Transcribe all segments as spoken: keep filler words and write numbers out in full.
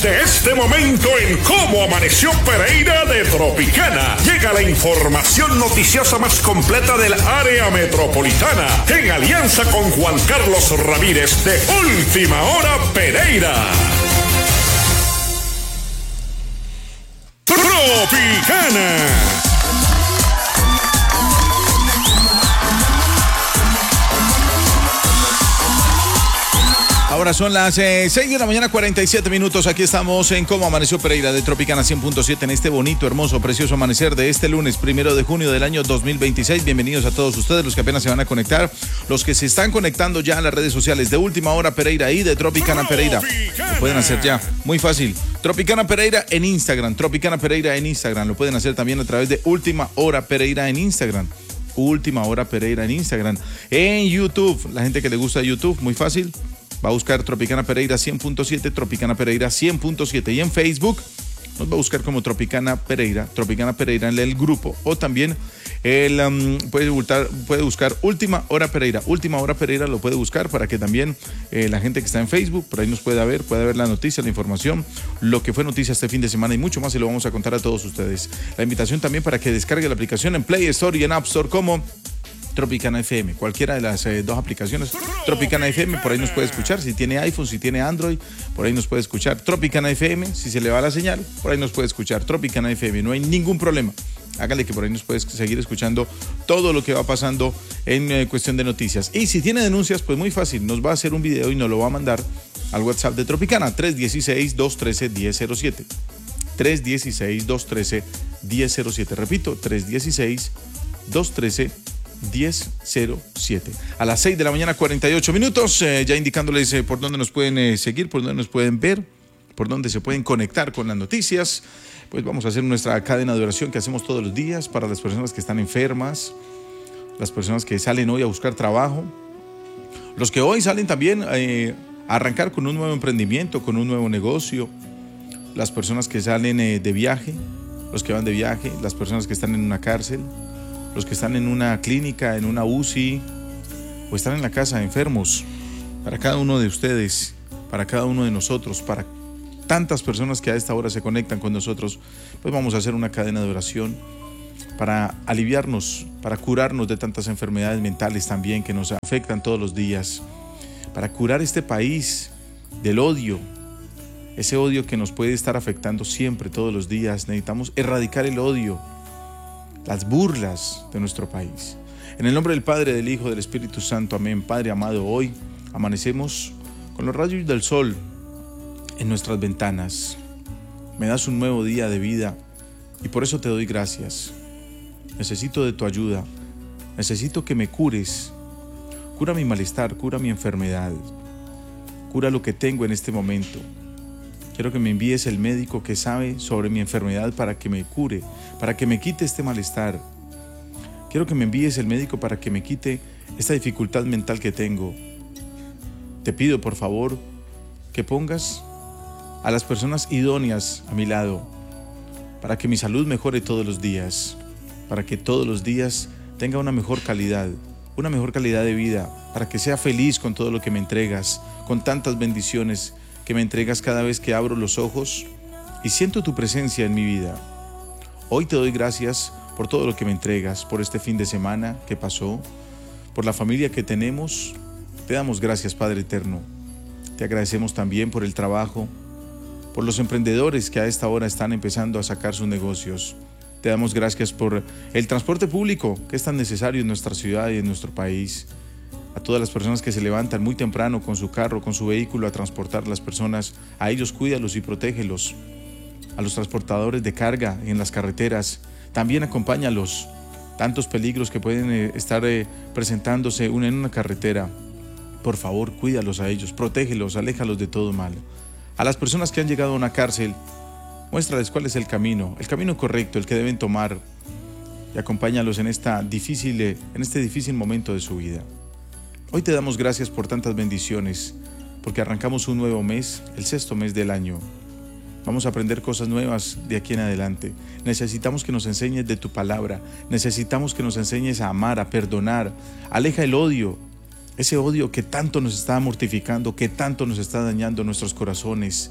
Desde este momento en Cómo Amaneció Pereira de Tropicana, llega la información noticiosa más completa del área metropolitana, en alianza con Juan Carlos Ramírez de Última Hora Pereira. Tropicana. Ahora son las eh, seis de la mañana, cuarenta y siete minutos. Aquí estamos en Cómo Amaneció Pereira de Tropicana cien punto siete en este bonito, hermoso, precioso amanecer de este lunes, primero de junio del año dos mil veintiséis. Bienvenidos a todos ustedes, los que apenas se van a conectar, los que se están conectando ya a las redes sociales de Última Hora Pereira y de Tropicana Pereira. Lo pueden hacer ya, muy fácil. Tropicana Pereira en Instagram, Tropicana Pereira en Instagram. Lo pueden hacer también a través de Última Hora Pereira en Instagram. Última Hora Pereira en Instagram. En YouTube, la gente que le gusta YouTube, muy fácil. Va a buscar Tropicana Pereira cien punto siete, Tropicana Pereira cien punto siete. Y en Facebook nos va a buscar como Tropicana Pereira, Tropicana Pereira en el grupo. O también él um, puede, buscar, puede buscar Última Hora Pereira. Última Hora Pereira lo puede buscar para que también eh, la gente que está en Facebook, por ahí nos pueda ver, pueda ver la noticia, la información, lo que fue noticia este fin de semana y mucho más, y lo vamos a contar a todos ustedes. La invitación también para que descargue la aplicación en Play Store y en App Store como Tropicana F M, cualquiera de las eh, dos aplicaciones. Tropicana F M, por ahí nos puede escuchar. Si tiene iPhone, si tiene Android, por ahí nos puede escuchar. Tropicana F M, si se le va la señal, por ahí nos puede escuchar. Tropicana F M, no hay ningún problema. Hágale que por ahí nos puedes seguir escuchando todo lo que va pasando en eh, cuestión de noticias. Y si tiene denuncias, pues muy fácil, nos va a hacer un video y nos lo va a mandar al WhatsApp de Tropicana, tres uno seis, dos uno tres, uno cero cero siete. tres uno seis, dos uno tres, uno cero cero siete. Repito, tres uno seis, dos uno tres, diez cero siete. A las seis de la mañana, cuarenta y ocho minutos, eh, ya indicándoles eh, por dónde nos pueden eh, seguir, por dónde nos pueden ver, por dónde se pueden conectar con las noticias. Pues vamos a hacer nuestra cadena de oración que hacemos todos los días para las personas que están enfermas, las personas que salen hoy a buscar trabajo, los que hoy salen también eh, a arrancar con un nuevo emprendimiento, con un nuevo negocio, las personas que salen eh, de viaje, los que van de viaje, las personas que están en una cárcel, los que están en una clínica, en una U C I, o están en la casa enfermos. Para cada uno de ustedes, para cada uno de nosotros, para tantas personas que a esta hora se conectan con nosotros, pues vamos a hacer una cadena de oración para aliviarnos, para curarnos de tantas enfermedades mentales también que nos afectan todos los días, para curar este país del odio, ese odio que nos puede estar afectando siempre, todos los días. Necesitamos erradicar el odio, las burlas de nuestro país. En el nombre del Padre, del Hijo, del Espíritu Santo, amén. Padre amado, hoy amanecemos con los rayos del sol en nuestras ventanas. Me das un nuevo día de vida y por eso te doy gracias. Necesito de tu ayuda, necesito que me cures. Cura mi malestar, cura mi enfermedad, cura lo que tengo en este momento. Quiero que me envíes el médico que sabe sobre mi enfermedad para que me cure, para que me quite este malestar. Quiero que me envíes el médico para que me quite esta dificultad mental que tengo. Te pido, por favor, que pongas a las personas idóneas a mi lado para que mi salud mejore todos los días, para que todos los días tenga una mejor calidad, una mejor calidad de vida, para que sea feliz con todo lo que me entregas, con tantas bendiciones que me entregas cada vez que abro los ojos y siento tu presencia en mi vida. Hoy te doy gracias por todo lo que me entregas, por este fin de semana que pasó, por la familia que tenemos. Te damos gracias, Padre eterno. Te agradecemos también por el trabajo, por los emprendedores que a esta hora están empezando a sacar sus negocios. Te damos gracias por el transporte público que es tan necesario en nuestra ciudad y en nuestro país. A todas las personas que se levantan muy temprano con su carro, con su vehículo a transportar a las personas, a ellos cuídalos y protégelos. A los transportadores de carga en las carreteras, también acompáñalos. Tantos peligros que pueden eh, estar eh, presentándose en una carretera. Por favor, cuídalos a ellos, protégelos, aléjalos de todo mal. A las personas que han llegado a una cárcel, muéstrales cuál es el camino, el camino correcto, el que deben tomar, y acompáñalos en, esta difícil, en este difícil momento de su vida. Hoy te damos gracias por tantas bendiciones, porque arrancamos un nuevo mes, el sexto mes del año. Vamos a aprender cosas nuevas de aquí en adelante. Necesitamos que nos enseñes de tu palabra. Necesitamos que nos enseñes a amar, a perdonar. Aleja el odio, ese odio que tanto nos está mortificando, que tanto nos está dañando nuestros corazones.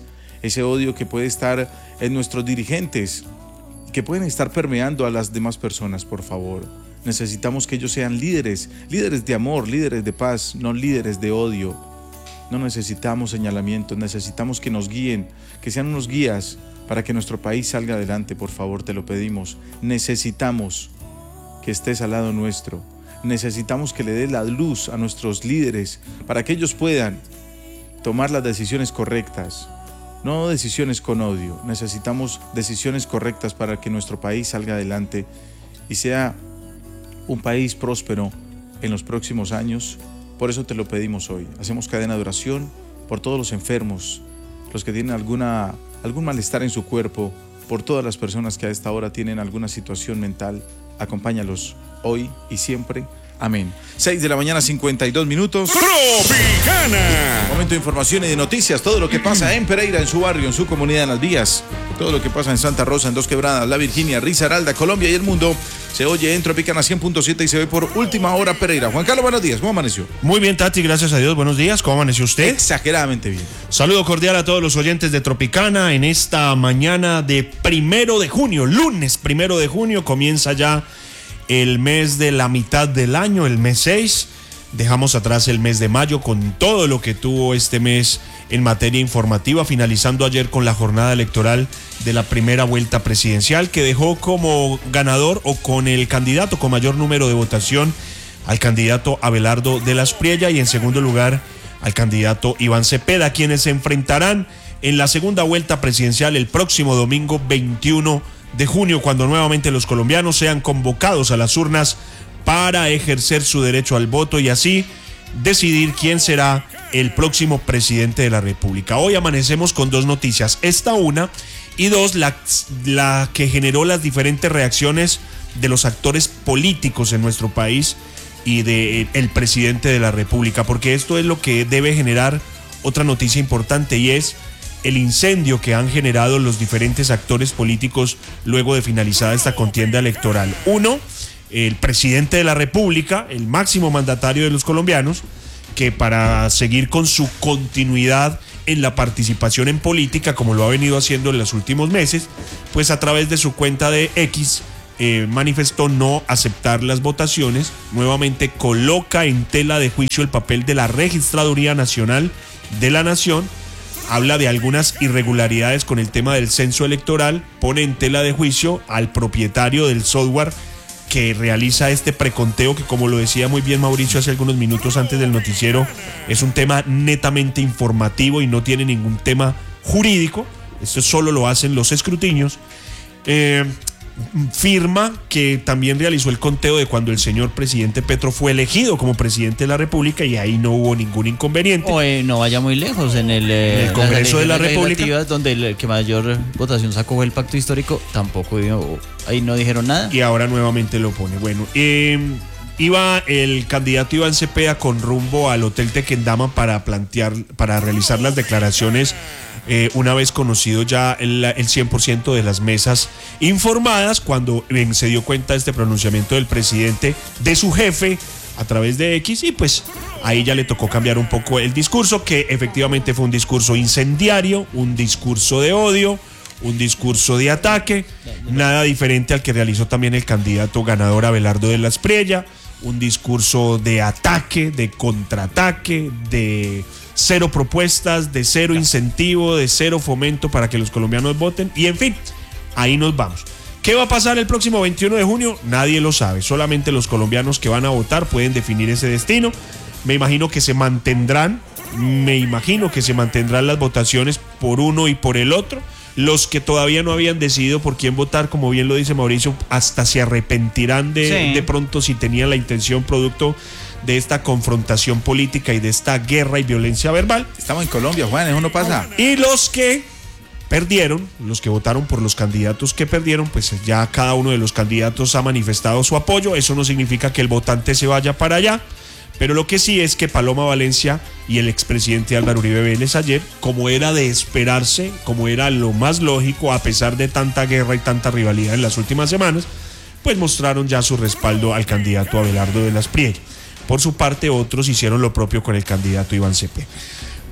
ese odio que puede estar en nuestros dirigentes, que pueden estar permeando a las demás personas, por favor. Necesitamos que ellos sean líderes, líderes de amor, líderes de paz, no líderes de odio. No necesitamos señalamientos, necesitamos que nos guíen, que sean unos guías para que nuestro país salga adelante, por favor, te lo pedimos. Necesitamos que estés al lado nuestro. Necesitamos que le des la luz a nuestros líderes para que ellos puedan tomar las decisiones correctas. No decisiones con odio, necesitamos decisiones correctas para que nuestro país salga adelante y sea un país próspero en los próximos años. Por eso te lo pedimos hoy. Hacemos cadena de oración por todos los enfermos, los que tienen alguna, algún malestar en su cuerpo, por todas las personas que a esta hora tienen alguna situación mental. Acompáñalos hoy y siempre. Amén. seis de la mañana, cincuenta y dos minutos. Tropicana. Momento de información y de noticias. Todo lo que pasa en Pereira, en su barrio, en su comunidad, en las vías. Todo lo que pasa en Santa Rosa, en Dos Quebradas, La Virginia, Risaralda, Colombia y el mundo. Se oye en Tropicana cien punto siete y se ve por última hora Pereira. Juan Carlos, buenos días. ¿Cómo amaneció? Muy bien, Tati, gracias a Dios. Buenos días. ¿Cómo amaneció usted? Exageradamente bien. Saludo cordial a todos los oyentes de Tropicana en esta mañana de primero de junio. Lunes primero de junio comienza ya el mes de la mitad del año, el mes seis. Dejamos atrás el mes de mayo con todo lo que tuvo este mes en materia informativa, finalizando ayer con la jornada electoral de la primera vuelta presidencial, que dejó como ganador o con el candidato con mayor número de votación al candidato Abelardo de la Espriella y en segundo lugar al candidato Iván Cepeda, quienes se enfrentarán en la segunda vuelta presidencial el próximo domingo veintiuno de junio, cuando nuevamente los colombianos sean convocados a las urnas para ejercer su derecho al voto y así decidir quién será el próximo presidente de la República. Hoy amanecemos con dos noticias, esta una, y dos, la, la que generó las diferentes reacciones de los actores políticos en nuestro país y del de presidente de la República, porque esto es lo que debe generar otra noticia importante y es el incendio que han generado los diferentes actores políticos luego de finalizada esta contienda electoral. Uno, el presidente de la República, el máximo mandatario de los colombianos, que para seguir con su continuidad en la participación en política, como lo ha venido haciendo en los últimos meses, pues a través de su cuenta de X eh, manifestó no aceptar las votaciones, nuevamente coloca en tela de juicio el papel de la Registraduría Nacional de la Nación, habla de algunas irregularidades con el tema del censo electoral, pone en tela de juicio al propietario del software que realiza este preconteo, que como lo decía muy bien Mauricio hace algunos minutos antes del noticiero, es un tema netamente informativo y no tiene ningún tema jurídico. Esto solo lo hacen los escrutinios. Eh, firma que también realizó el conteo de cuando el señor presidente Petro fue elegido como presidente de la República y ahí no hubo ningún inconveniente. O eh, no vaya muy lejos, en el, eh, en el Congreso de la República, donde el que mayor votación sacó fue el pacto histórico, tampoco ahí no dijeron nada. Y ahora nuevamente lo pone. Bueno, eh, iba el candidato Iván Cepeda con rumbo al Hotel Tequendama para plantear, para realizar las declaraciones. Eh, una vez conocido ya el, el cien por ciento de las mesas informadas, cuando eh, se dio cuenta de este pronunciamiento del presidente, de su jefe a través de X, y pues ahí ya le tocó cambiar un poco el discurso, que efectivamente fue un discurso incendiario, un discurso de odio, un discurso de ataque, nada diferente al que realizó también el candidato ganador Abelardo de la Espriella, un discurso de ataque, de contraataque, de cero propuestas, de cero incentivo, de cero fomento para que los colombianos voten y en fin, ahí nos vamos. ¿Qué va a pasar el próximo veintiuno de junio? Nadie lo sabe, solamente los colombianos que van a votar pueden definir ese destino. Me imagino que se mantendrán, me imagino que se mantendrán las votaciones por uno y por el otro. Los que todavía no habían decidido por quién votar, como bien lo dice Mauricio, hasta se arrepentirán de, sí. de pronto si tenían la intención producto de esta confrontación política y de esta guerra y violencia verbal. Estamos en Colombia, Juan, eso no pasa. Y los que perdieron, los que votaron por los candidatos que perdieron, pues ya cada uno de los candidatos ha manifestado su apoyo. Eso no significa que el votante se vaya para allá, pero lo que sí es que Paloma Valencia y el expresidente Álvaro Uribe Vélez ayer, como era de esperarse, como era lo más lógico, a pesar de tanta guerra y tanta rivalidad en las últimas semanas, pues mostraron ya su respaldo al candidato Abelardo de la Espriella. Por su parte, otros hicieron lo propio con el candidato Iván Cepeda.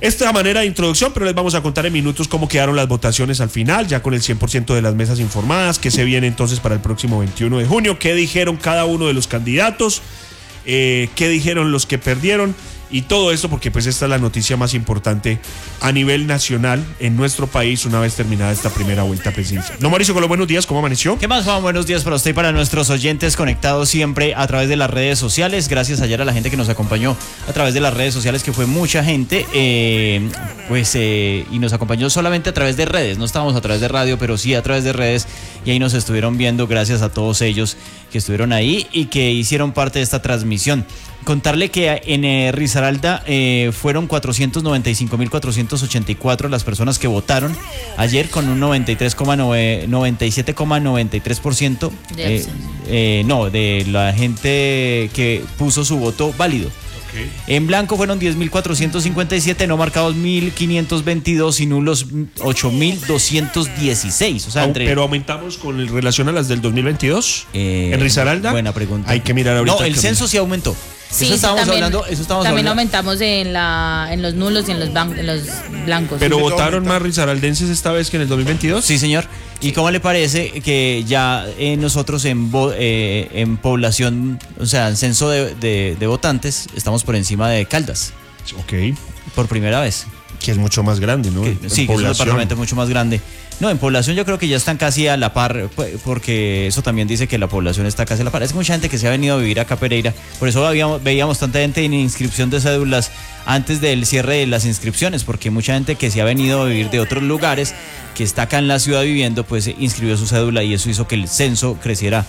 Esta manera de introducción, pero les vamos a contar en minutos cómo quedaron las votaciones al final, ya con el cien por ciento de las mesas informadas, qué se viene entonces para el próximo veintiuno de junio, qué dijeron cada uno de los candidatos, eh, qué dijeron los que perdieron. Y todo esto porque pues esta es la noticia más importante a nivel nacional en nuestro país una vez terminada esta primera vuelta presidencial. No, Mauricio, con los buenos días, ¿cómo amaneció? ¿Qué más, Juan? Buenos días para usted y para nuestros oyentes conectados siempre a través de las redes sociales. Gracias ayer a la gente que nos acompañó a través de las redes sociales, que fue mucha gente, eh, pues eh, y nos acompañó solamente a través de redes. No estábamos a través de radio, pero sí a través de redes, y ahí nos estuvieron viendo. Gracias a todos ellos que estuvieron ahí y que hicieron parte de esta transmisión. Contarle que en eh, Risaralda eh, fueron cuatrocientos noventa y cinco mil cuatrocientos ochenta y cuatro las personas que votaron ayer, con un noventa y tres coma noventa y siete coma noventa y tres por ciento de eh, eh, no, de la gente que puso su voto válido. Okay. En blanco fueron diez mil cuatrocientos cincuenta y siete, no marcados mil quinientos veintidós y nulos ocho mil doscientos dieciséis. O sea, entre... Pero aumentamos con el relación a las del dos mil veintidós. Eh, ¿En Risaralda? Buena pregunta. Hay que mirar ahorita. No, el censo sí aumentó. Sí, eso sí, estábamos también, hablando, eso estábamos también hablando. aumentamos en la en los nulos y en los, ban- en los blancos. ¿Pero Sí, votaron más risaraldenses esta vez que en el dos mil veintidós? Sí, señor. ¿Y cómo le parece que ya eh, nosotros en, vo- eh, en población, o sea, en censo de, de, de votantes, estamos por encima de Caldas, Ok. por primera vez? Que es mucho más grande, ¿no? Que- En sí, que es un población. departamento mucho más grande. No, en población yo creo que ya están casi a la par, pues, porque eso también dice que la población está casi a la par. Es mucha gente que se ha venido a vivir acá a Pereira, por eso habíamos, veíamos tanta gente en inscripción de cédulas antes del cierre de las inscripciones, porque mucha gente que se ha venido a vivir de otros lugares, que está acá en la ciudad viviendo, pues inscribió su cédula y eso hizo que el censo creciera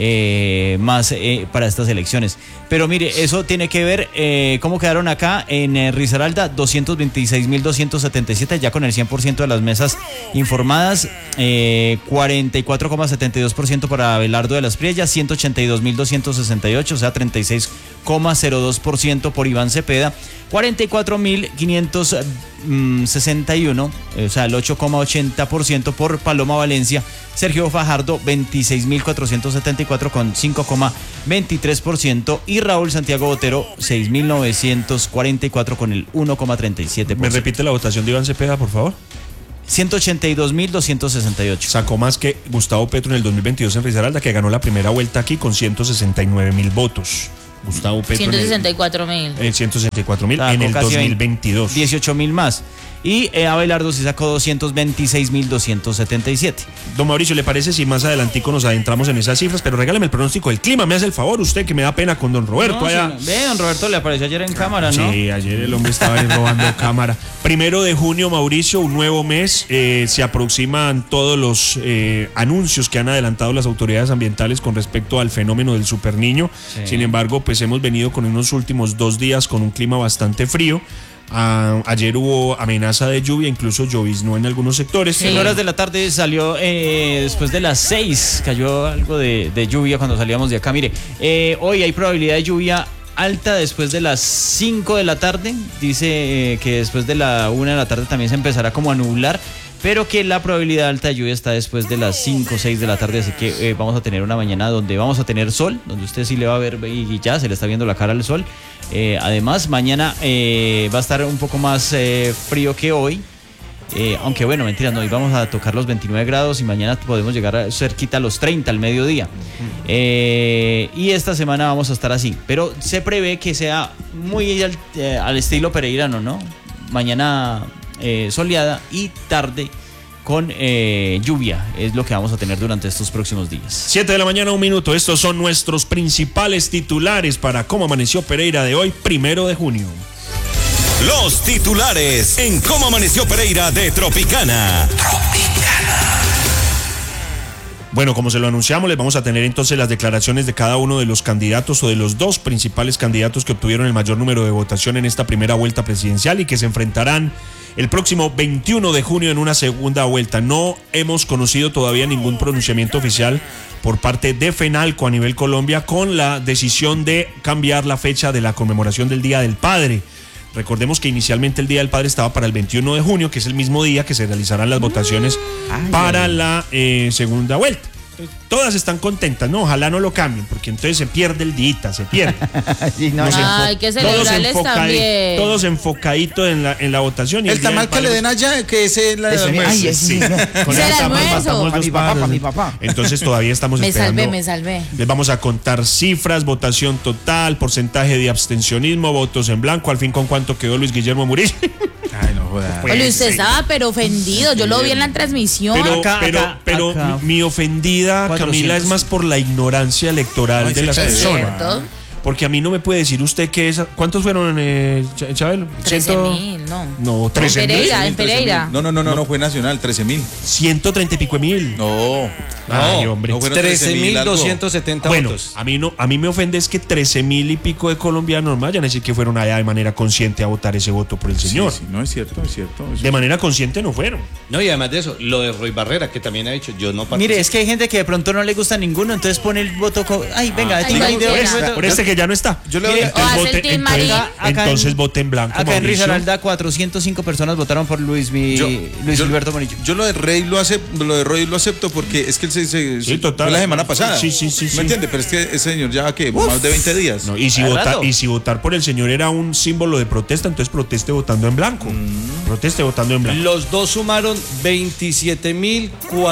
eh, más eh, para estas elecciones. Pero mire, eso tiene que ver eh, cómo quedaron acá en eh, Risaralda, doscientos veintiséis mil doscientos setenta y siete, ya con el cien por ciento de las mesas informadas, eh, cuarenta y cuatro coma setenta y dos por ciento para Abelardo de las Priellas, ciento ochenta y dos mil doscientos sesenta y ocho, o sea, treinta y seis coma cero dos por ciento por Iván Cepeda, cuarenta y cuatro mil quinientos sesenta y uno, o sea, el ocho coma ochenta por ciento por Paloma Valencia, Sergio Fajardo, veintiséis mil cuatrocientos setenta y cuatro con cinco coma veintitrés por ciento y Raúl Santiago Botero, seis mil novecientos cuarenta y cuatro con el uno coma treinta y siete por ciento. ¿Me repite la votación de Iván Cepeda, por favor? ciento ochenta y dos mil doscientos sesenta y ocho. Sacó más que Gustavo Petro en el dos mil veintidós en Risaralda, que ganó la primera vuelta aquí con ciento sesenta y nueve mil votos. Gustavo Petro ciento sesenta y en cuatro mil. el, el ciento sesenta y cuatro mil en el Sacó casi dos mil veintidós. dieciocho mil más. Y eh, Abelardo sí sacó doscientos veintiséis mil doscientos setenta y siete. Don Mauricio, ¿le parece si más adelantico nos adentramos en esas cifras? Pero regálame el pronóstico del clima, me hace el favor usted, que me da pena con don Roberto No, allá. sí, ve, don Roberto le apareció ayer en cámara, ¿no? Sí, ayer el hombre estaba ahí robando cámara. Primero de junio, Mauricio, un nuevo mes. Eh, se aproximan todos los eh, anuncios que han adelantado las autoridades ambientales con respecto al fenómeno del superniño. Sí. Sin embargo, pues hemos venido con unos últimos dos días con un clima bastante frío. Ah, ayer hubo amenaza de lluvia, incluso lloviznó en algunos sectores. En horas de la tarde salió, eh, después de las seis, cayó algo de, de lluvia cuando salíamos de acá. Mire, eh, hoy hay probabilidad de lluvia alta después de las cinco de la tarde. Dice eh, que después de la una de la tarde también se empezará como a nublar, pero que la probabilidad alta de lluvia está después de las cinco o seis de la tarde, así que eh, vamos a tener una mañana donde vamos a tener sol, donde usted sí le va a ver y ya se le está viendo la cara al sol. Eh, además, mañana eh, va a estar un poco más eh, frío que hoy. Eh, aunque bueno, mentira, no, hoy vamos a tocar los veintinueve grados y mañana podemos llegar a cerquita a los treinta al mediodía. Eh, y esta semana vamos a estar así, pero se prevé que sea muy al, eh, al estilo pereirano, ¿no? Mañana eh, soleada y tarde con eh, lluvia, es lo que vamos a tener durante estos próximos días. siete de la mañana, un minuto. Estos son nuestros principales titulares para Cómo Amaneció Pereira de hoy, primero de junio. Los titulares en Cómo Amaneció Pereira de Tropicana. Tropicana. Bueno, como se lo anunciamos, les vamos a tener entonces las declaraciones de cada uno de los candidatos o de los dos principales candidatos que obtuvieron el mayor número de votación en esta primera vuelta presidencial y que se enfrentarán el próximo veintiuno de junio en una segunda vuelta. No hemos conocido todavía ningún pronunciamiento oficial por parte de FENALCO a nivel Colombia con la decisión de cambiar la fecha de la conmemoración del Día del Padre. Recordemos que inicialmente el Día del Padre estaba para el veintiuno de junio, que es el mismo día que se realizarán las votaciones Ay, para ay. la eh, segunda vuelta. Todas están contentas, no, ojalá no lo cambien, porque entonces se pierde el dita, se pierde. Sí, no, Nos no. enfo- Hay que todos celebrarles enfocadi- también. Todos enfocaditos en la, en la votación. Y El día tamal del que le paro- den allá, que es el Ese, almuerzo. ay, ese, Sí. Con Es ese el tamal almuerzo. matamos Pa' dos mi papá, pájaros. pa' mi papá. Entonces todavía estamos Me esperando. salvé, me salvé. Les vamos a contar cifras, votación total, porcentaje de abstencionismo, votos en blanco. Al fin, ¿con cuánto quedó Luis Guillermo Murillo? Ay, no jodas. Pues, Oye, usted sí. estaba pero ofendido. Yo lo vi en la transmisión. Pero, Acá, pero, acá, pero acá. mi ofendida, Camila, cuatrocientos. es más por la ignorancia electoral Ay, de sí, las es personas. cierto. Porque a mí no me puede decir usted que esa. ¿Cuántos fueron, eh, Ch- Chabelo? trece Ciento- mil, no. No, En trece mil. Pereira, en Pereira. No, no, no, no, no fue nacional, trece mil. ciento treinta y pico mil. No. Ay, hombre. no fueron trece mil algo. doscientos setenta Bueno, votos. a mí no, a mí me ofende es que trece mil y pico de colombianos más vayan a decir que fueron allá de manera consciente a votar ese voto por el Sí, señor. sí, no es cierto, es cierto. eso De manera consciente no fueron. No, y además de eso, lo de Roy Barrera, que también ha dicho, yo no participo. Mire, es que hay gente que de pronto no le gusta ninguno, entonces pone el voto. co- Ay, venga, Ay, tenga no, el dedo, por el esta- voto. Por este que ya no está. Yo le Mire, doy- o hace el vote- Team entonces, Marín. Acá en- entonces vote en blanco. Acá en Mauricio. Risaralda, cuatrocientos cinco personas votaron por Luis, mi, Yo- Luis yo- Gilberto Murillo. Yo lo de Rey lo acepto, lo de Roy lo acepto porque es que él se, se- Sí, se- total. fue la semana pasada. Sí, sí, sí, sí. ¿Me entiende? Pero es que ese señor ya que más de veinte días. No, y, si Al vota- rato. y si votar por el señor era un símbolo de protesta, entonces proteste votando en blanco. Proteste votando en blanco. Los dos sumaron veintisiete mil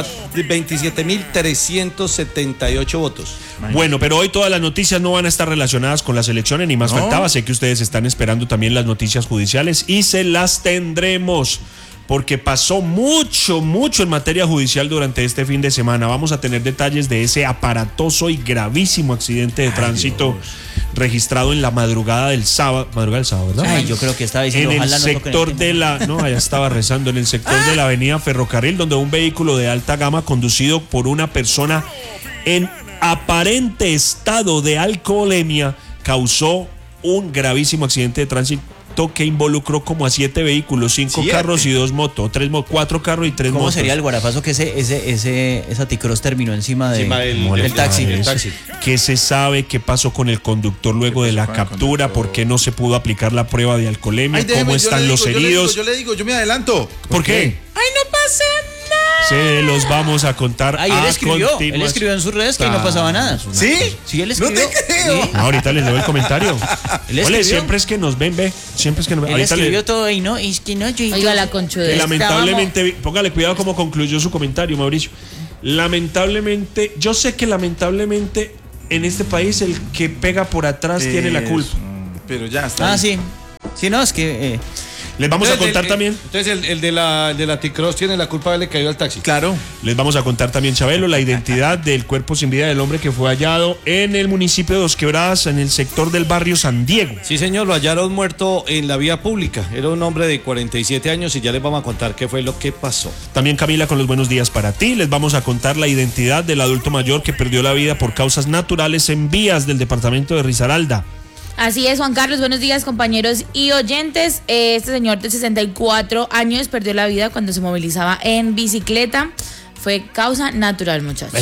trescientos setenta y ocho votos. Bueno, pero hoy todas las noticias no van a estar relacionadas con las elecciones, ni más No. faltaba. Sé que ustedes están esperando también las noticias judiciales y se las tendremos. Porque pasó mucho, mucho en materia judicial durante este fin de semana. Vamos a tener detalles de ese aparatoso y gravísimo accidente de tránsito registrado en la madrugada del sábado. Madrugada del sábado, ¿verdad? Ay, yo creo que estaba diciendo, En el ojalá no toquen el sector tema. de la, no, allá estaba rezando, en el sector de la avenida Ferrocarril, donde un vehículo de alta gama conducido por una persona en aparente estado de alcoholemia causó un gravísimo accidente de tránsito que involucró como a siete vehículos, cinco ¿Siete? carros y dos motos, tres mo- cuatro carros y tres ¿Cómo motos. sería el guarapazo que ese, ese, ese, esa Ticross terminó encima, de, Encima del- del del- taxi? del taxi. ¿Qué se sabe? ¿Qué pasó con el conductor luego de la pasó con el captura? conductor? ¿Por qué no se pudo aplicar la prueba de alcoholemia? Ay, déjeme, ¿Cómo yo están le los digo, yo le heridos? digo, Yo le digo, yo me adelanto. ¿Por qué? Ay, no pasa nada. Se los vamos a contar Ay, él a escribió, él continuación. escribió en sus redes que ahí no pasaba nada. ¿Sí? Sí, él No escribió. te creo. Sí. No, ahorita les leo el comentario. Él Ole, escribió. siempre es que nos ven, ve. Siempre es que nos ven. Él Ahorita escribió le- todo y no, es que no, yo... Oiga, la que conchudez. lamentablemente, póngale cuidado cómo concluyó su comentario, Mauricio. Lamentablemente, yo sé que lamentablemente en este país el que pega por atrás tiene la culpa. Eso, Pero ya está. Ah, ahí. sí. Sí, no, es que... eh, Les vamos a Entonces, contar el- también. Entonces, el, el de la, el de la T-Cross tiene la culpa de le cayó al taxi. Claro. Les vamos a contar también, Chabelo, la identidad del cuerpo sin vida del hombre que fue hallado en el municipio de Dos Quebradas, en el sector del barrio San Diego. Sí, señor, lo hallaron muerto en la vía pública. Era un hombre de cuarenta y siete años y ya les vamos a contar qué fue lo que pasó. También, Camila, con los buenos días para ti. Les vamos a contar la identidad del adulto mayor que perdió la vida por causas naturales en vías del departamento de Risaralda. Así es, Juan Carlos. Buenos días, compañeros y oyentes. Eh, Este señor de sesenta y cuatro años perdió la vida cuando se movilizaba en bicicleta. Fue causa natural, muchachos.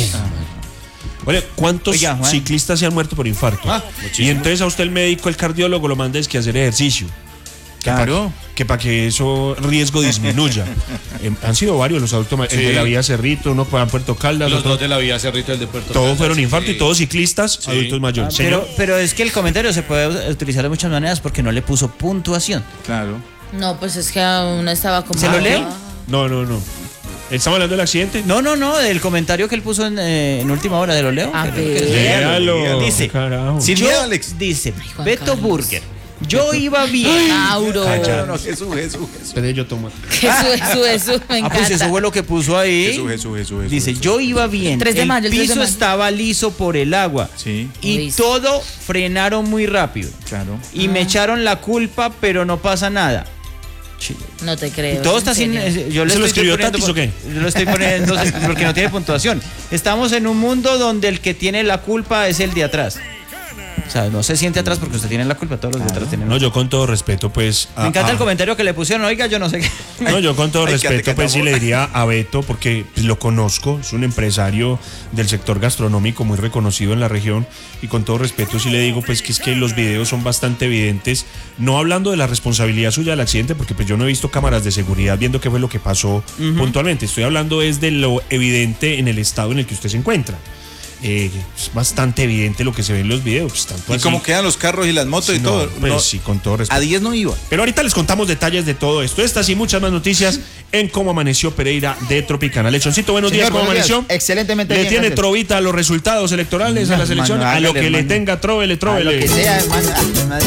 Oye, ¿cuántos Oiga, Juan. ciclistas se han muerto por infarto? Ah, y muchísimos. entonces a usted el médico, el cardiólogo, lo manda es que hacer ejercicio. Claro. Que para que eso riesgo disminuya. Eh, han sido varios los adultos mayores. El Sí. de la vía Cerrito, uno en Puerto Caldas, Los otro- dos de la vía Cerrito, el de Puerto todos Caldas, fueron sí. infarto y todos ciclistas, Sí. adultos mayores. pero, Señor, pero es que el comentario se puede utilizar de muchas maneras porque no le puso puntuación. Claro. No, pues es que uno estaba como... ¿Se lo leo? no, no, no. ¿Estamos hablando del accidente? No, no, no, del comentario que él puso en, eh, en última hora, ¿de lo leo? A Que- ver. que- Léalo. Dice, Carajo. Sin yo- miedo, Alex. Dice, Juan Beto Carlos. Burger, yo iba bien. Mauro. No, no, Jesús, Jesús, Jesús. Espere, yo tomo. Jesús, Jesús, Jesús, me Ah, encanta. pues eso fue lo que puso ahí. Jesús, Jesús, Jesús, Jesús. Dice, Jesús. yo iba bien, tres de el mayo, el tres de piso mayo. estaba liso por el agua Sí, y Listo. todo frenaron muy rápido claro. y me echaron la culpa, pero no pasa nada. Sí. No te creo. Y todo ¿en está sin. serio? eh, Yo le ¿Se lo estoy escribió poniendo Tatis o qué? Yo lo estoy poniendo porque no tiene puntuación. Estamos en un mundo donde el que tiene la culpa es el de atrás. O sea, no se siente atrás porque usted tiene la culpa, todos los de atrás tienen la No, yo con todo respeto, pues... Me a- encanta a- el comentario que le pusieron, oiga, yo no sé qué. No, yo con todo Ay, quédate respeto, pues sí callado. le diría a Beto, porque pues, lo conozco, es un empresario del sector gastronómico muy reconocido en la región, y con todo respeto sí le digo, pues que es que los videos son bastante evidentes, no hablando de la responsabilidad suya del accidente, porque pues yo no he visto cámaras de seguridad viendo qué fue lo que pasó puntualmente, estoy hablando es de lo evidente en el estado en el que usted se encuentra. Eh, es bastante evidente lo que se ve en los videos, pues, tanto Y así- cómo quedan los carros y las motos Sí, y no, todo. pues No, sí, con todo respeto. a diez no iba. Pero ahorita les contamos detalles de todo esto. Estas y muchas más noticias en Cómo Amaneció Pereira de Tropicana. Lechoncito, buenos Señor, días, ¿cómo buenos días. amaneció? Excelentemente ¿Le bien, tiene gracias. trovita a los resultados electorales a la selección? Hermano, A lo hágale, que le hermano. tenga, tróvele, A lo tróvele. que sea, hermano. Ay, madre.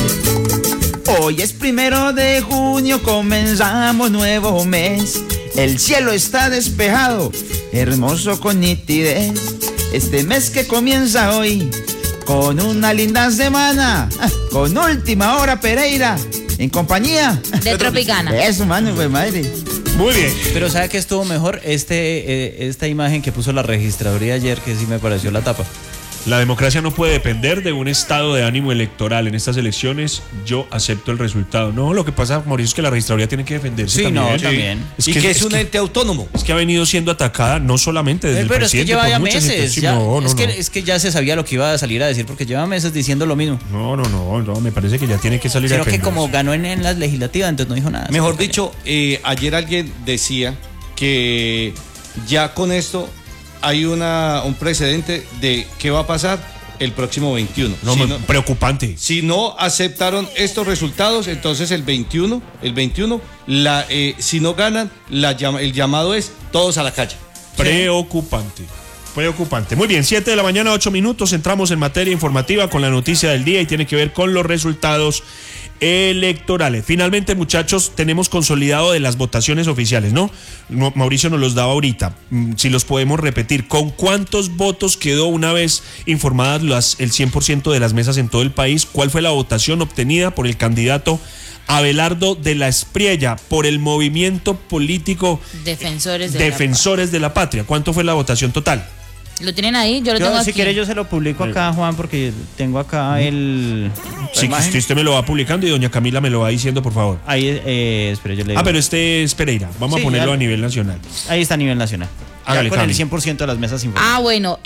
Hoy es primero de junio, comenzamos nuevo mes. El cielo está despejado, hermoso con nitidez. Este mes que comienza hoy, con una linda semana, ah, con Última Hora Pereira, en compañía De Tropicana. de eso, mano, pues madre. Muy bien. Pero ¿sabe qué estuvo mejor? Este, eh, esta imagen que puso la registraduría ayer, que sí me pareció la tapa. La democracia no puede depender de un estado de ánimo electoral. En estas elecciones yo acepto el resultado. No, lo que pasa, Mauricio, es que la registraduría tiene que defenderse Sí, también. no, también. Es y que, que es, un que- ente autónomo. es que ha venido siendo atacada no solamente desde Eh, el pero es que presidente, lleva por ya muchas meses. situaciones. Ya, No, no, es, que, no. es que ya se sabía lo que iba a salir a decir porque lleva meses diciendo lo mismo. No, no, no, no, me parece que ya tiene que salir a Sino que defenderse. como ganó en, en las legislativas, entonces no dijo nada. Mejor dicho, eh, ayer alguien decía que ya con esto hay una, un precedente de qué va a pasar el próximo veintiuno. No, Si me- no- preocupante. Si no aceptaron estos resultados, entonces el veintiuno, el veintiuno, la, eh, si no ganan, la, llama- el llamado es todos a la calle. Preocupante. Preocupante. Muy bien, siete de la mañana, ocho minutos. Entramos en materia informativa con la noticia del día y tiene que ver con los resultados electorales. Finalmente, muchachos, tenemos consolidado de las votaciones oficiales, ¿no? No, Mauricio nos los daba ahorita. Mm, Si los podemos repetir, ¿con cuántos votos quedó una vez informadas las, el cien por ciento de las mesas en todo el país? ¿Cuál fue la votación obtenida por el candidato Abelardo de la Espriella por el movimiento político Defensores de la Defensores de la Patria? ¿Cuánto fue la votación total? Paz. Lo tienen ahí, yo lo Yo, tengo si aquí. quiere yo se lo publico acá, Juan, porque tengo acá el... Si imagen. usted, usted me lo va publicando y doña Camila me lo va diciendo, por favor. Ahí, eh, espere, yo le digo. Ah, pero este es Pereira. Vamos Sí, a ponerlo ya- a nivel nacional. Ahí está a nivel nacional. Ya Hágale, con Cami. el cien por ciento de las mesas informadas. Ah, bueno.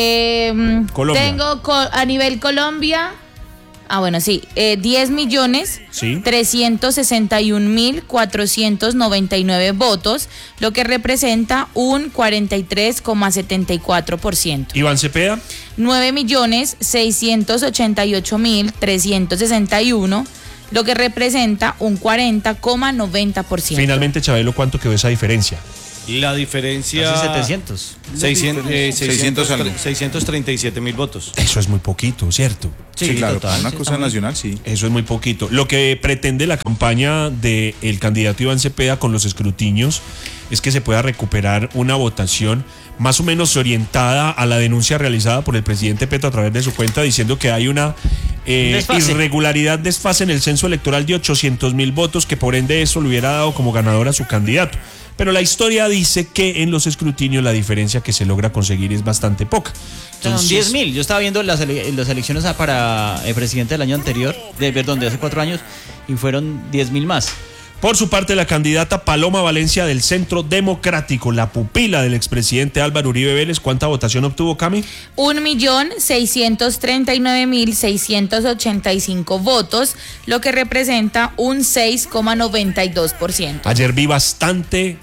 Eh, Colombia. Tengo co- a nivel Colombia. Ah, bueno, sí. Eh, diez millones Sí. trescientos sesenta y un mil cuatrocientos noventa y nueve votos, lo que representa un cuarenta y tres coma setenta y cuatro por ciento. Iván Cepeda, nueve millones seiscientos ochenta y ocho mil trescientos sesenta y uno, lo que representa un cuarenta coma noventa por ciento. finalmente, Chabelo, ¿cuánto quedó esa diferencia? La diferencia... Casi setecientos. seiscientos, eh, seiscientos algo. seiscientos treinta y siete mil votos. Eso es muy poquito, ¿cierto? Sí, claro, total, para una sí, cosa está muy- nacional, sí. Eso es muy poquito. Lo que pretende la campaña del candidato Iván Cepeda con los escrutinios es que se pueda recuperar una votación más o menos orientada a la denuncia realizada por el presidente Petro a través de su cuenta, diciendo que hay una eh, Desfase. irregularidad, desfase en el censo electoral de ochocientos mil votos, que por ende eso le hubiera dado como ganador a su candidato. Pero la historia dice que en los escrutinios la diferencia que se logra conseguir es bastante poca. Son diez mil. Yo estaba viendo las, ele- las elecciones para el presidente del año anterior, de, perdón, de hace cuatro años, y fueron diez mil más. Por su parte, la candidata Paloma Valencia del Centro Democrático, la pupila del expresidente Álvaro Uribe Vélez, ¿cuánta votación obtuvo, Cami? Un millón seiscientos treinta y nueve mil seiscientos ochenta y cinco votos, lo que representa un seis coma noventa y dos por ciento. Ayer vi bastante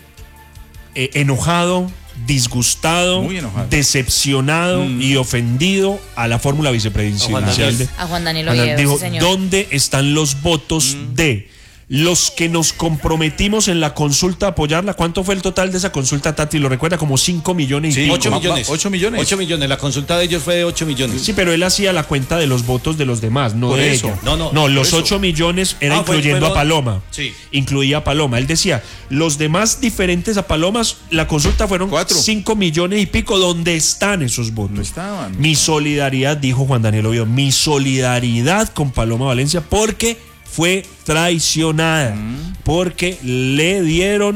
eh, enojado, disgustado, Muy enojado. decepcionado y ofendido a la fórmula vicepresidencial. de- A Juan Daniel Juan Oviedo, dijo, sí, señor. ¿dónde están los votos de los que nos comprometimos en la consulta a apoyarla? ¿Cuánto fue el total de esa consulta, Tati? ¿Lo recuerda? Como cinco millones y Sí, pico. ocho ma- millones. ma- ocho millones. ocho millones. La consulta de ellos fue de ocho millones. Sí, pero él hacía la cuenta de los votos de los demás, no Por de eso. ella. No, no, No, por los eso. ocho millones era Ah, fue- incluyendo fue lo- a Paloma. Sí. Incluía a Paloma. Él decía, los demás diferentes a Palomas, la consulta fueron Cuatro. cinco millones y pico. ¿Dónde están esos votos? No estaban. Mi solidaridad, dijo Juan Daniel Oviedo, mi solidaridad con Paloma Valencia porque fue traicionada, porque le dieron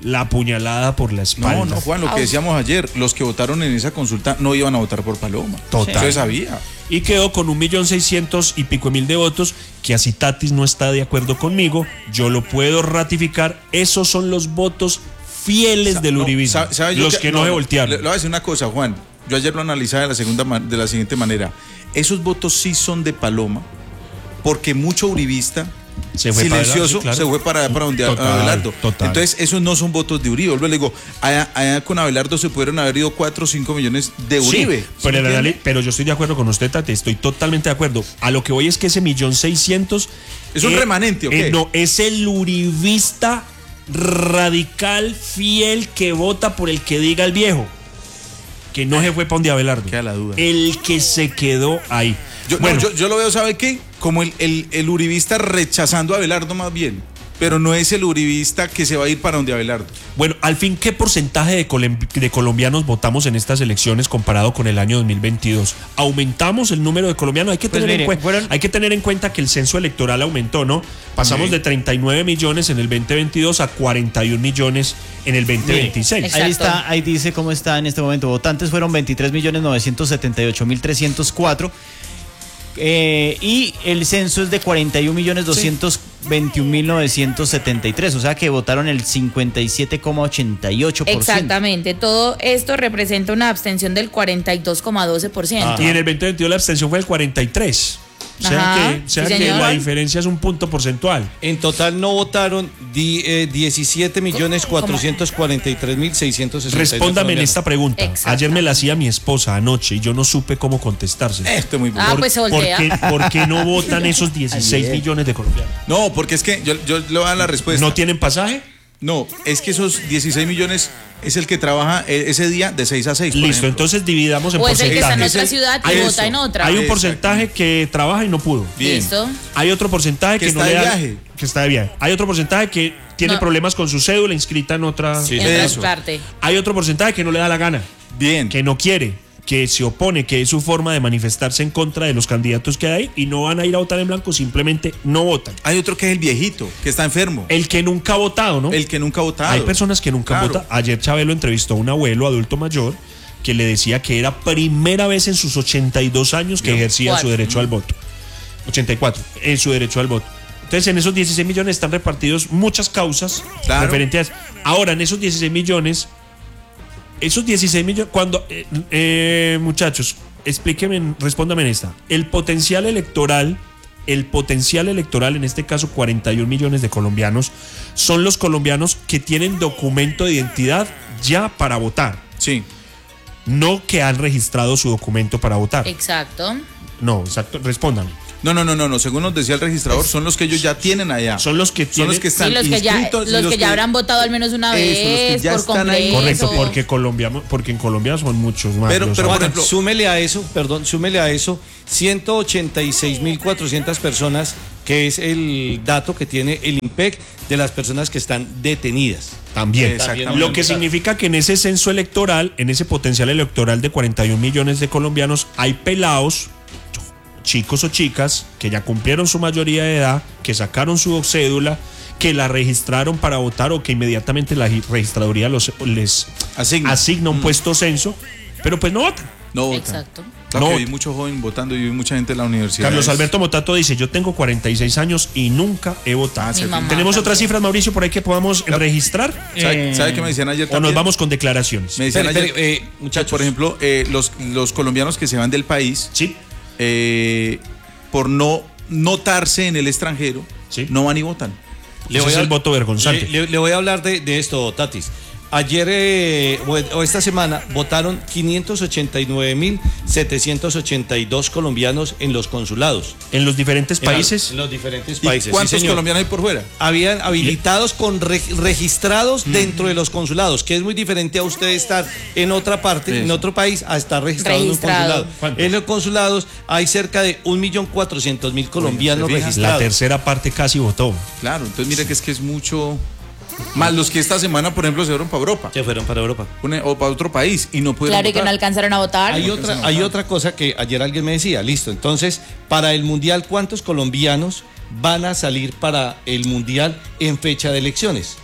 la puñalada por la espalda. No, no, Juan, lo que decíamos ayer, los que votaron en esa consulta no iban a votar por Paloma. Total. Eso se sabía. Y quedó con un millón seiscientos y pico mil de votos, que así Tatis no está de acuerdo conmigo, yo lo puedo ratificar. Esos son los votos fieles del uribismo, no, ¿sabe yo los que, que no, no se voltearon. Le, le voy a decir una cosa, Juan. Yo ayer lo analizaba de la, segunda, de la siguiente manera. Esos votos sí son de Paloma, porque mucho uribista se fue silencioso para Abelardo, sí, claro. se fue para, para donde total, Abelardo. Total. Entonces, esos no son votos de Uribe. Luego le digo, allá, allá con Abelardo se pudieron haber ido cuatro o cinco millones de Uribe. Sí, pero, el anali- pero yo estoy de acuerdo con usted, Tati, estoy totalmente de acuerdo. A lo que voy es que ese millón seiscientos es un eh, remanente, ¿o qué? Eh, no, es el uribista radical fiel que vota por el que diga el viejo. Que no se fue para donde Abelardo. Queda la duda. El que se quedó ahí. Yo, bueno, no, yo, yo lo veo, ¿sabe qué? Como el, el, el uribista rechazando a Abelardo más bien. Pero no es el uribista que se va a ir para donde Abelardo. Bueno, al fin, ¿qué porcentaje de, colom- de colombianos votamos en estas elecciones comparado con el año dos mil veintidós? ¿Aumentamos el número de colombianos? Hay que, Pues tener, mire, en cu- fueron- hay que tener en cuenta que el censo electoral aumentó, ¿no? Pasamos Sí. de treinta y nueve millones en el veinte veintidós a cuarenta y un millones en el veinte veintiséis. Exacto. Ahí está, ahí dice cómo está en este momento. Votantes fueron veintitrés millones novecientos setenta y ocho mil trescientos cuatro. Eh, y el censo es de cuarenta y un millones doscientos veintiún mil novecientos setenta y tres, o sea que votaron el cincuenta y siete coma ochenta y ocho por ciento. Exactamente, todo esto representa una abstención del cuarenta y dos coma doce por ciento. Y en el veinte veintidós la abstención fue del cuarenta y tres. O sea Ajá, que, o sea sí, que señor. la diferencia es un punto porcentual. En total no votaron di, eh, diecisiete millones cuatrocientos cuarenta y tres mil seiscientos sesenta y dos Respóndame en colombianos. esta pregunta. Exacto. Ayer me la hacía mi esposa anoche y yo no supe cómo contestársela. Esto es muy bueno. Ah, pues se ¿Por voltea. qué, por qué no votan esos dieciséis millones de colombianos? No, porque es que yo, yo le voy a dar la respuesta. ¿No tienen pasaje? No, es que esos dieciséis millones es el que trabaja eh, ese día de seis a seis. por Listo, ejemplo. entonces dividamos en O es el que está en porcentajes. otra ciudad y Hay vota eso. en otra. Hay un Exactamente. porcentaje que trabaja y no pudo. Bien. Listo. Hay otro porcentaje que, Que no está le de da- viaje. que está de viaje. Hay otro porcentaje que tiene No. problemas con su cédula inscrita en otra. Sí. En Eso. parte. Hay otro porcentaje que no le da la gana, Bien. que no quiere, que se opone, que es su forma de manifestarse en contra de los candidatos que hay y no van a ir a votar en blanco, simplemente no votan. Hay otro que es el viejito, que está enfermo. El que nunca ha votado, ¿no? El que nunca ha votado. Hay personas que nunca Claro. votan. Ayer Chabelo entrevistó a un abuelo adulto mayor que le decía que era primera vez en sus ochenta y dos años que ejercía Cuatro. su derecho al voto. ochenta y cuatro, en su derecho al voto. Entonces, en esos dieciséis millones están repartidos muchas causas Claro. referentes a... Ahora, en esos dieciséis millones, esos dieciséis millones, cuando... eh, eh, muchachos, explíquenme, respóndame en esta. El potencial electoral... El potencial electoral, en este caso cuarenta y un millones de colombianos, son los colombianos que tienen documento de identidad ya para votar, Sí. no que han registrado su documento para votar. Exacto. No, exacto, respondan. No, no, no, no, no. Según nos decía el registrador, son los que ellos ya tienen allá. Son los que Son tienen... los que están Sí, los que ya, inscritos y los que ya habrán votado al menos una Eso, los que vez ya por están ahí. congreso. Correcto, porque Colombia, porque en Colombia son muchos más. Pero- los pero, por votan. ejemplo- Súmele a eso, perdón, súmele a eso ciento ochenta y seis mil cuatrocientas personas, que es el dato que tiene el IMPEC de las personas que están detenidas. También. Exactamente. Lo que significa que en ese censo electoral, en ese potencial electoral de cuarenta y un millones de colombianos, hay pelados, chicos o chicas, que ya cumplieron su mayoría de edad, que sacaron su cédula, que la registraron para votar o que inmediatamente la registraduría los, les Asigna. asigna un puesto censo, pero pues no votan. No votan. Exacto. Claro No que vi votan. mucho joven votando y vi mucha gente en la universidad. Carlos Alberto Motato dice, yo tengo cuarenta y seis años y nunca he votado. Ah, sí. Mi mamá ¿Tenemos otras también. cifras, Mauricio, por ahí que podamos registrar? ¿Sabe, Eh, sabe qué me decían ayer ¿O también? nos vamos con declaraciones? Me decían Espere, ayer, espere, eh, muchachos. por ejemplo, eh, los, los colombianos que se van del país Sí. eh, por no notarse en el extranjero, Sí. no van y votan. Le Ese es el voto vergonzante. Le, le- le voy a hablar de, de esto, Tatis. Ayer eh, o, o esta semana votaron quinientos ochenta y nueve mil setecientos ochenta y dos colombianos en los consulados. En los diferentes En la- países. En los diferentes ¿Y países. sí, cuántos señor. colombianos hay por fuera? Habían habilitados con re- registrados dentro de los consulados, que es muy diferente a usted estar en otra parte, en Eso. otro país, a estar registrado, Registrado. en un consulado. ¿Cuántos? En los consulados hay cerca de un millón cuatrocientos mil colombianos ¿se fija? La registrados. tercera parte casi votó. Claro, entonces mira que es que es mucho. Más los que esta semana, por ejemplo, se fueron para Europa Se fueron para Europa. una- o para otro país y no pudieron Claro, y que no votar. alcanzaron a votar. Hay otra, hay otra cosa que ayer alguien me decía, listo, entonces, para el Mundial, ¿cuántos colombianos van a salir para el Mundial en fecha de elecciones?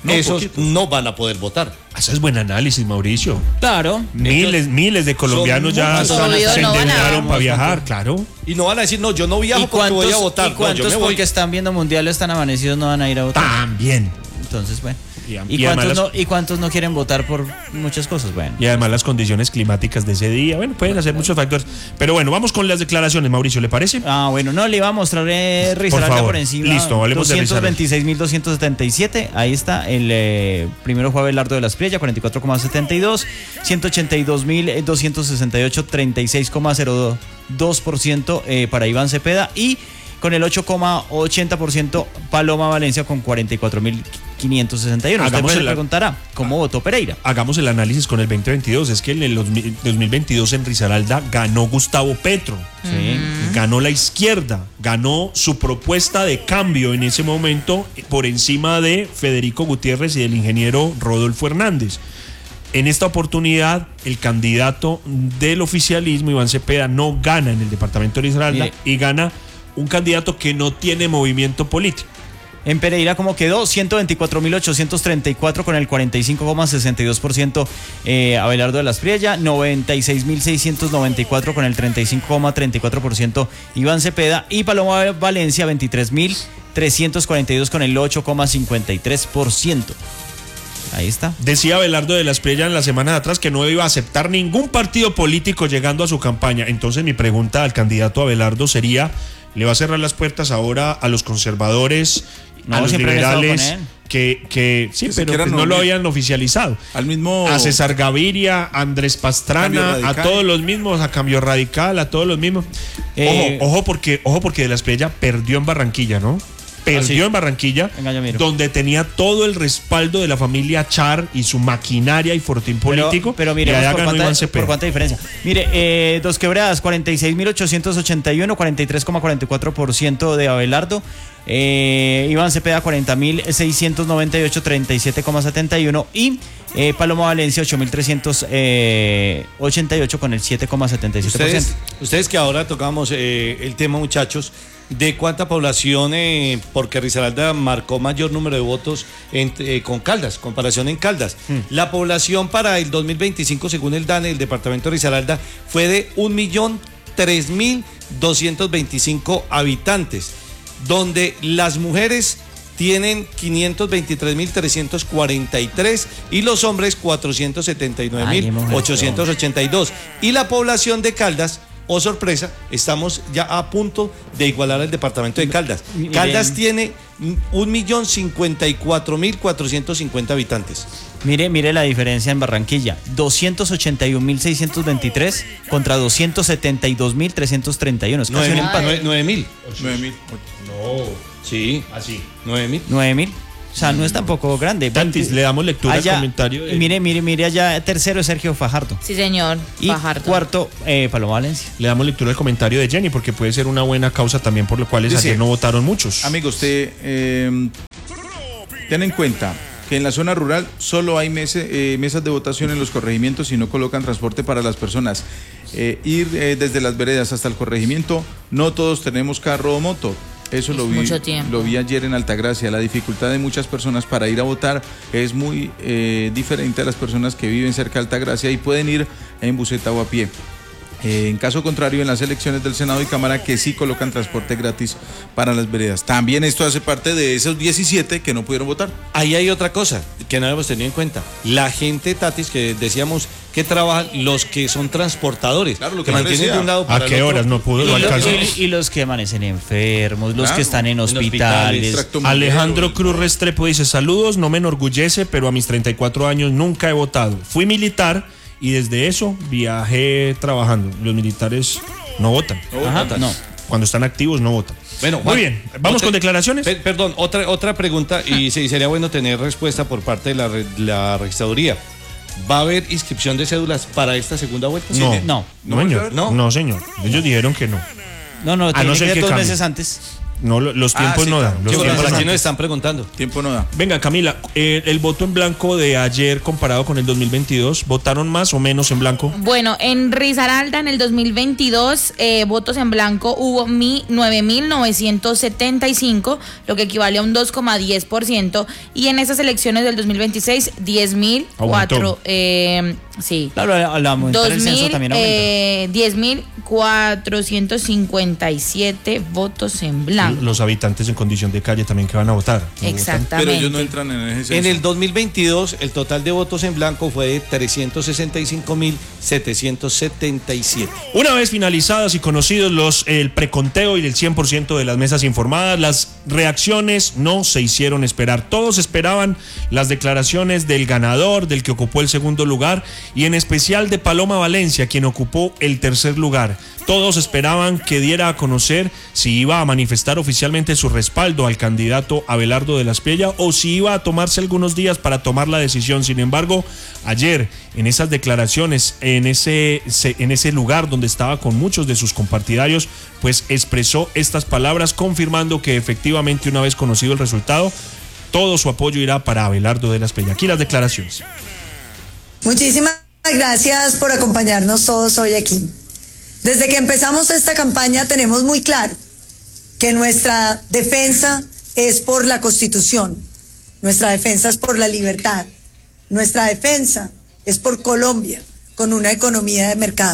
No, esos poquitos. no van a poder votar. Ese es buen análisis, Mauricio. Claro. Miles, miles de colombianos ya muchos se obvio, no van a- endeudaron para viajar, claro. Y no van a decir, no, yo no viajo porque voy a votar. ¿Y No, cuántos yo me voy. porque están viendo mundiales, están amanecidos, no van a ir a votar? También. Entonces, bueno. Y a- ¿Y, y además cuántos las- no, ¿Y cuántos no quieren votar por muchas cosas? Bueno. Y además las condiciones climáticas de ese día, bueno, pueden hacer muchos factores. Pero bueno, vamos con las declaraciones, Mauricio, ¿le parece? Ah, bueno, no, le iba a mostrar eh, Risaralda favor. por encima. Listo, hablemos de Risaralda. doscientos veintiséis mil doscientos setenta y siete, ahí está. El eh, primero fue Abelardo de las Priella, cuarenta y cuatro coma setenta y dos. ciento ochenta y dos mil doscientos sesenta y ocho, treinta y seis coma cero dos por ciento eh, para Iván Cepeda. Y con el ocho coma ochenta por ciento Paloma Valencia con cuarenta y cuatro mil quinientos sesenta y uno. Usted Hagamos se el- preguntará, ¿cómo votó Pereira? Hagamos el análisis con el veinte veintidós. Es que en el dos mil veintidós en Risaralda ganó Gustavo Petro. Sí. Ganó la izquierda, ganó su propuesta de cambio en ese momento por encima de Federico Gutiérrez y del ingeniero Rodolfo Hernández. En esta oportunidad, el candidato del oficialismo, Iván Cepeda, no gana en el departamento de Risaralda Mire. y gana un candidato que no tiene movimiento político. En Pereira, ¿cómo quedó? ciento veinticuatro mil ochocientos treinta y cuatro con el cuarenta y cinco coma sesenta y dos por ciento eh, Abelardo de las Priella, noventa y seis mil seiscientos noventa y cuatro con el treinta y cinco coma treinta y cuatro por ciento Iván Cepeda y Paloma Valencia veintitrés mil trescientos cuarenta y dos con el ocho coma cincuenta y tres por ciento. Ahí está. Decía Abelardo de las Priella en la semana de atrás que no iba a aceptar ningún partido político llegando a su campaña. Entonces mi pregunta al candidato Abelardo sería, ¿le va a cerrar las puertas ahora a los conservadores, No, a los siempre han estado liberales con él. que, que sí, Que se pero quieran pues no lo unir. habían oficializado? Al mismo. A César Gaviria, a Andrés Cambio Pastrana, a Radical. todos los mismos, a Cambio Radical, a todos los mismos. Eh, ojo, ojo porque, ojo porque de las Priella perdió en Barranquilla, ¿no? Perdió sí. en Barranquilla, Venga, yo miro. donde tenía todo el respaldo de la familia Char y su maquinaria y fortín político. Pero, pero y miremos allá por ganó cuánta, Iván Cepeda. por cuánta diferencia. Mire, eh, Dos Quebradas, cuarenta y seis mil ochocientos ochenta y uno, cuarenta y tres coma cuarenta y cuatro por ciento de Abelardo. Eh, Iván Cepeda, cuarenta mil seiscientos noventa y ocho, treinta y siete coma setenta y uno. Y eh, Paloma Valencia, ocho mil trescientos ochenta y ocho con el siete coma setenta y siete por ciento. Ustedes, ustedes que ahora tocamos eh, el tema, muchachos, de cuánta población, eh, porque Risaralda marcó mayor número de votos en, eh, con Caldas, comparación en Caldas. La población para el dos mil veinticinco, según el DANE, el departamento de Risaralda, fue de un millón tres mil doscientos veinticinco habitantes, donde las mujeres tienen quinientos veintitrés mil trescientos cuarenta y tres y los hombres cuatrocientos setenta y nueve mil ochocientos ochenta y dos. Y la población de Caldas, oh sorpresa, estamos ya a punto de igualar al departamento de Caldas. Miren. Caldas tiene un millón cincuenta y cuatro mil cuatrocientos cincuenta habitantes. Mire, mire la diferencia en Barranquilla. doscientos ochenta y un mil seiscientos veintitrés contra doscientos setenta y dos mil trescientos treinta y uno. Es casi un empate. nueve mil. nueve mil. Sí, Así. nueve mil. nueve mil. O sea, no es tampoco grande. Tantis, le damos lectura Allá- al comentario. de- Mire, mire, mire, allá tercero es Sergio Fajardo. Sí, señor. Y Fajardo. cuarto, eh, Paloma Valencia. Le damos lectura al comentario de Jenny porque puede ser una buena causa también por lo cual Dice, ayer no votaron muchos. Amigo, usted eh, ten en cuenta que en la zona rural solo hay mese- eh, mesas de votación en los corregimientos y no colocan transporte para las personas. Eh, ir eh, desde las veredas hasta el corregimiento, no todos tenemos carro o moto. Eso Es lo vi, mucho tiempo. lo vi ayer en Altagracia. La dificultad de muchas personas para ir a votar es muy eh, diferente a las personas que viven cerca de Altagracia y pueden ir en buseta o a pie. Eh, en caso contrario, en las elecciones del Senado y Cámara que sí colocan transporte gratis para las veredas. También esto hace parte de esos diecisiete que no pudieron votar. Ahí hay otra cosa que no hemos tenido en cuenta. La gente, Tatis, que decíamos que trabajan, los que son transportadores, Claro, lo que que me mantienen decía. de un lado para ¿A el qué otro. horas no pudo? Y, Lo lo- alcanzó. y- y los que amanecen enfermos, los Claro, que están en en hospitales. hospitales. Alejandro Cruz Restrepo dice, saludos, no me enorgullece, pero a mis treinta y cuatro años nunca he votado. Fui militar y desde eso viajé trabajando. Los militares no votan. Ajá, no. Cuando están activos no votan. Bueno, Muy Juan, bien, vamos otra- con declaraciones. Per- perdón, otra, otra pregunta y sí, sería bueno tener respuesta por parte de la, re- la registraduría. ¿Va a haber inscripción de cédulas para esta segunda vuelta? No, no. no, señor. ¿No? No, señor. Ellos dijeron que no. No, no, A tiene no que ser ser que dos cambie. meses antes. No, los tiempos Ah, sí, no claro. dan. Los Sí, tiempos por no aquí dan. nos están preguntando. Tiempo no da. Venga, Camila, eh, el voto en blanco de ayer comparado con el dos mil veintidós, ¿votaron más o menos en blanco? Bueno, en Risaralda en el dos mil veintidós, eh, votos en blanco hubo nueve mil novecientos setenta y cinco, lo que equivale a un dos coma diez por ciento. Y en esas elecciones del dos mil veintiséis, diez mil cuatro. Eh, sí. Claro, al aumentar el censo también aumenta. Eh, diez mil cuatrocientos cincuenta y siete votos en blanco. Los habitantes en condición de calle también que van a votar. ¿No Exactamente. Pero ellos no entran en ese censo. En el dos mil veintidós, el total de votos en blanco fue de trescientos sesenta y cinco mil setecientos setenta y siete. votan? Una vez finalizadas y conocidos los el preconteo y el cien por ciento de las mesas informadas, las reacciones no se hicieron esperar. Todos esperaban las declaraciones del ganador, del que ocupó el segundo lugar, y en especial de Paloma Valencia, quien ocupó el tercer lugar. Todos esperaban que diera a conocer si iba a manifestar oficialmente su respaldo al candidato Abelardo de la Espriella o si iba a tomarse algunos días para tomar la decisión. Sin embargo, ayer en esas declaraciones, en ese, en ese lugar donde estaba con muchos de sus compartidarios, pues expresó estas palabras confirmando que efectivamente, una vez conocido el resultado, todo su apoyo irá para Abelardo de la Espriella. Aquí las declaraciones. Muchísimas gracias por acompañarnos todos hoy aquí. Desde que empezamos esta campaña tenemos muy claro que nuestra defensa es por la Constitución, nuestra defensa es por la libertad, nuestra defensa es por Colombia con una economía de mercado.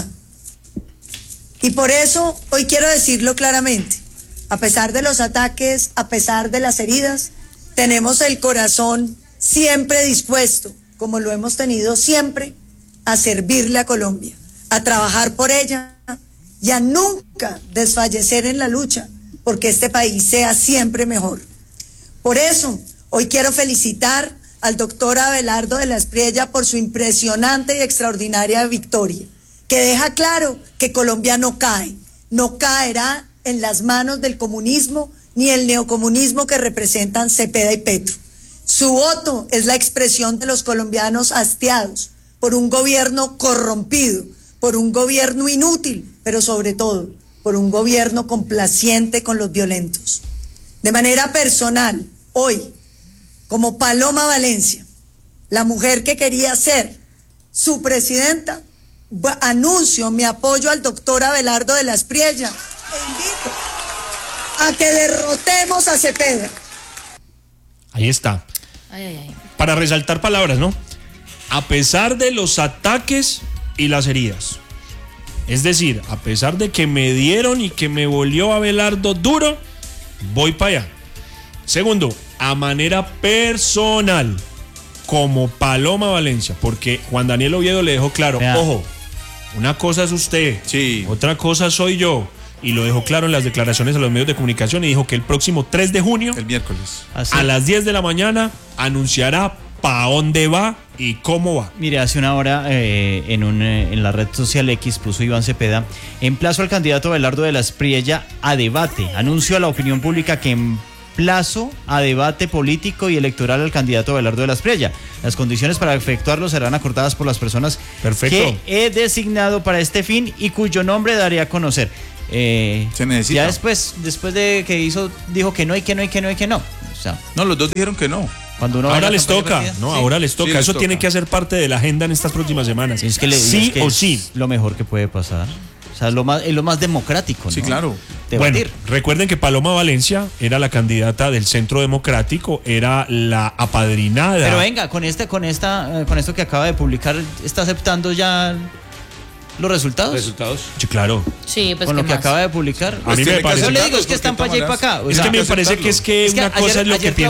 Y por eso hoy quiero decirlo claramente, a pesar de los ataques, a pesar de las heridas, tenemos el corazón siempre dispuesto, como lo hemos tenido siempre, a servirle a Colombia, a trabajar por ella y a nunca desfallecer en la lucha porque este país sea siempre mejor. Por eso, hoy quiero felicitar al doctor Abelardo de la Espriella por su impresionante y extraordinaria victoria, que deja claro que Colombia no cae, no caerá en las manos del comunismo ni el neocomunismo que representan Cepeda y Petro. Su voto es la expresión de los colombianos hastiados por un gobierno corrompido, por un gobierno inútil, pero sobre todo por un gobierno complaciente con los violentos. De manera personal, hoy, como Paloma Valencia, la mujer que quería ser su presidenta, anuncio mi apoyo al doctor Abelardo de la Espriella e invito a que derrotemos a Cepeda. Ahí está. Ay, ay, ay. Para resaltar palabras, ¿no? A pesar de los ataques y las heridas. Es decir, a pesar de que me dieron y que me volvió Abelardo duro, voy para allá. Segundo, a manera personal, como Paloma Valencia, porque Juan Daniel Oviedo le dejó claro, Vea. ojo, una cosa es usted, Sí. otra cosa soy yo, y lo dejó claro en las declaraciones a los medios de comunicación y dijo que el próximo tres de junio, El miércoles. Así. a las diez de la mañana, anunciará para dónde va y cómo va. Mire, hace una hora eh, en, un, eh, en la red social X puso Iván Cepeda, emplazo al candidato Abelardo de la Espriella a debate. Anuncio a la opinión pública que emplazo a debate político y electoral al candidato Abelardo de la Espriella. Las condiciones para efectuarlo serán acordadas por las personas Perfecto. que he designado para este fin y cuyo nombre daré a conocer. Eh, Se necesita. Ya después, después de que hizo, dijo que no y que no y que no y que no. O sea, No, los dos dijeron que no. cuando uno va a Ahora la les campaña toca, partida- no, Sí. ahora les toca. Sí, les Eso toca. tiene que hacer parte de la agenda en estas próximas semanas. Es que le, sí es que o es sí. lo mejor que puede pasar. O sea, lo más, es lo más democrático, ¿no? Sí, claro. Bueno, Debatir. recuerden que Paloma Valencia era la candidata del Centro Democrático, era la apadrinada. Pero venga, con este, con esta, eh, con esto que acaba de publicar, ¿está aceptando ya los resultados? Resultados. Sí, claro. Sí, pues con ¿qué lo que más? acaba de publicar. A mí me tiene que parece- Yo le aceptarlos, digo, es que porque están para allá y para tomarás- acá. O Es sea, que me que parece aceptarlo. que es que Es que una ayer- cosa es lo ayer que piensa